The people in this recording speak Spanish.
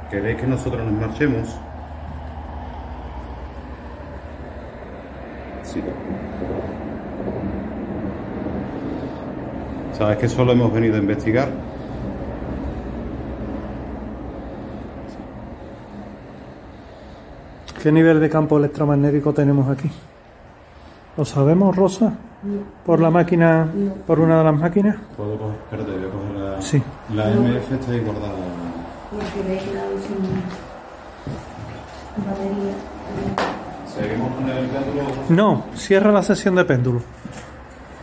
¿Queréis que nosotros nos marchemos? Sí. ¿Sabes que solo hemos venido a investigar? ¿Qué nivel de campo electromagnético tenemos aquí? ¿Lo sabemos, Rosa? No. ¿Por la máquina, No. por una de las máquinas? Puedo coger, espérate, voy a coger la... Sí. La MF está ahí guardada. Porque me he quedado sin batería. ¿Seguimos con el péndulo? No, cierra la sesión de péndulo.